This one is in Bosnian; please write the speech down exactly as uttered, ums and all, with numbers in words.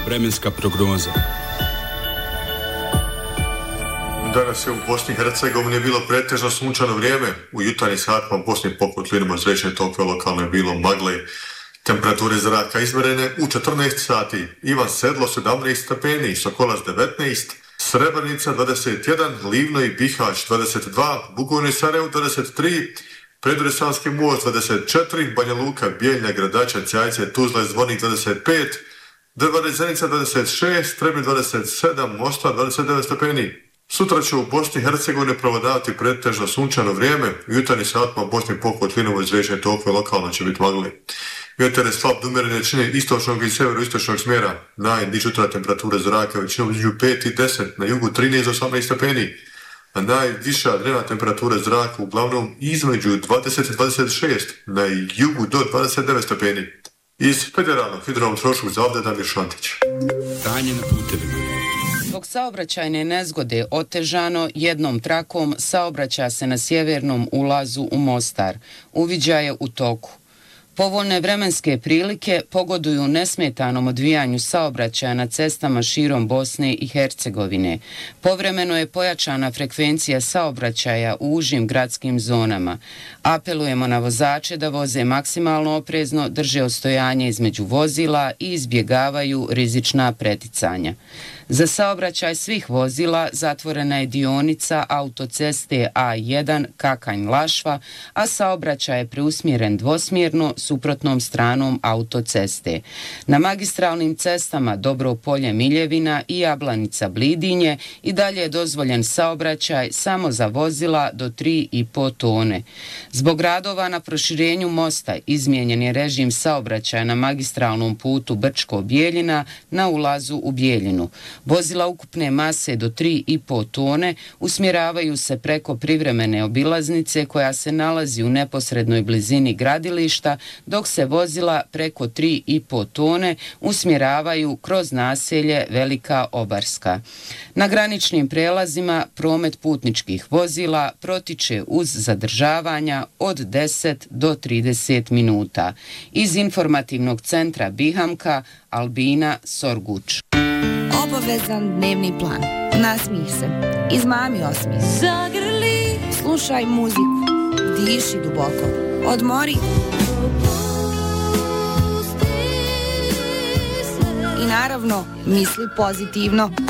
Vremenska prognoza. Danas je u Bosni i Hercegovini bilo pretežno sunčano vrijeme. U jutarnjim satima u Bosni poput linima zračne tople lokalno je bilo magle. Temperature zraka izmjerene u četrnaest sati. Ivan Sedlo sedamnaest stepeni, Sokolac devetnaest, Srebrenica dvadeset jedan, Livno i Bihać dvadeset dva, Bugojno i Sarajevo dvadeset tri, Predresanski most dvadeset četiri, Banja Luka, Bijeljna, Gradača, Ćajce, Tuzla i Zvornik dvadeset pet, Drvar i Zenica dvadeset šest, Trebinje dvadeset sedam, Mostar dvadeset devet stepeni. Sutra će u Bosni i Hercegovini prevladavati pretežno sunčano vrijeme. U jutarnjim satima u Bosni pokut linovo zračne tople lokalno će biti magli. Vjetar je slab do umjerene jačine istočnog i severoistočnog smjera. Najniža jutra temperature zraka većinom između pet i deset, na jugu trinaest do osamnaest stepeni. A najviša dnevna temperatura zraka uglavnom između dvadeset i dvadeset šest, na jugu do dvadeset devet stepeni. Iz Federalnog hidrometeorološkog zavoda Damir Šantić. Stanje na putevima. Zbog saobraćajne nezgode otežano jednom trakom saobraća se na sjevernom ulazu u Mostar. Uviđaj je u toku. Povoljne vremenske prilike pogoduju nesmetanom odvijanju saobraćaja na cestama širom Bosne i Hercegovine. Povremeno je pojačana frekvencija saobraćaja u užim gradskim zonama. Apelujemo na vozače da voze maksimalno oprezno, drže ostojanje između vozila i izbjegavaju rizična preticanja. Za saobraćaj svih vozila zatvorena je dionica autoceste A jedan Kakanj-Lašva, a saobraćaj je preusmjeren dvosmjerno suprotnom stranom autoceste. Na magistralnim cestama Dobro Polje-Miljevina i Jablanica-Blidinje i dalje je dozvoljen saobraćaj samo za vozila do tri i po tone. Zbog radova na proširenju mosta izmijenjen je režim saobraćaja na magistralnom putu Brčko-Bijeljina na ulazu u Bijeljinu. Vozila ukupne mase do tri i po tone usmjeravaju se preko privremene obilaznice koja se nalazi u neposrednoj blizini gradilišta, dok se vozila preko tri i po tone usmjeravaju kroz naselje Velika Obarska. Na graničnim prelazima promet putničkih vozila protiče uz zadržavanja od deset do trideset minuta. Iz informativnog centra Bihamka, Albina Sorguč. Obavezan dnevni plan. Nasmij se. Izmami osmijeh. Zagrli. Slušaj muziku. Diši duboko. Odmori. I naravno, misli pozitivno.